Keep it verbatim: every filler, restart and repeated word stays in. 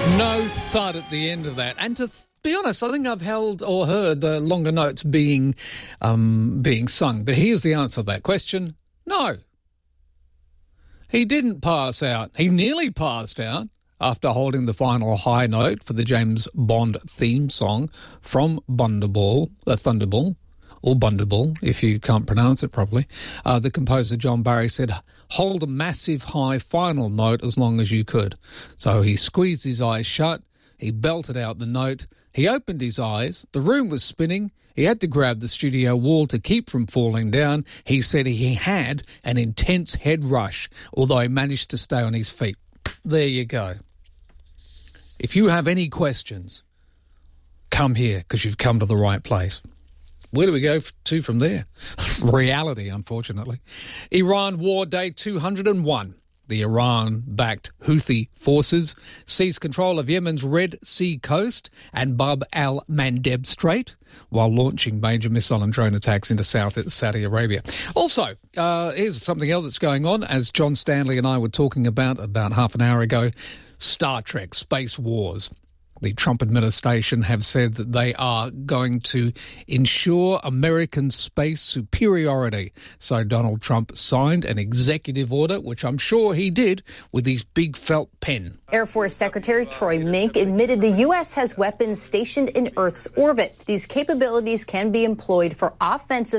No thud at the end of that. And to be honest, I think I've held or heard uh, longer notes being um, being sung. But here's the answer to that question. No. He didn't pass out. He nearly passed out after holding the final high note for the James Bond theme song from Thunderball, uh, Thunderball, or Bundable, if you can't pronounce it properly. Uh, the composer John Barry said, hold a massive high final note as long as you could. So he squeezed his eyes shut, he belted out the note, he opened his eyes, the room was spinning, he had to grab the studio wall to keep from falling down. He said he had an intense head rush, although he managed to stay on his feet. There you go. If you have any questions, come here, because you've come to the right place. Where do we go to from there? Reality, unfortunately. Iran War Day two hundred and one. The Iran-backed Houthi forces seized control of Yemen's Red Sea coast and Bab al-Mandeb Strait while launching major missile and drone attacks into South Saudi Arabia. Also, uh, here's something else that's going on. As John Stanley and I were talking about about half an hour ago, Star Trek, Space Wars. The Trump administration have said that they are going to ensure American space superiority. So Donald Trump signed an executive order, which I'm sure he did, with his big felt pen. Air Force Secretary Troy Mink admitted the U S has weapons stationed in Earth's orbit. These capabilities can be employed for offensive